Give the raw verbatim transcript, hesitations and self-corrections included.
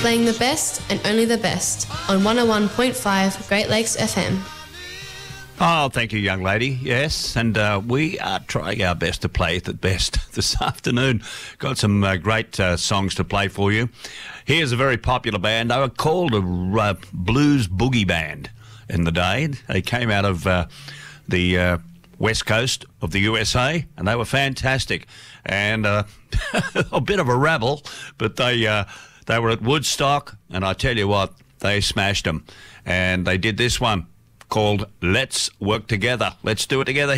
Playing the best and only the best on one oh one point five Great Lakes F M. Oh, thank you, young lady. Yes, and uh, we are trying our best to play the best this afternoon. Got some uh, great uh, songs to play for you. Here's a very popular band. They were called a uh, blues boogie band in the day. They came out of uh, the uh, west coast of the U S A, and they were fantastic. And uh, a bit of a rabble, but they uh, they were at Woodstock, and I tell you what, they smashed them. And they did this one called Let's Work Together. Let's do it together.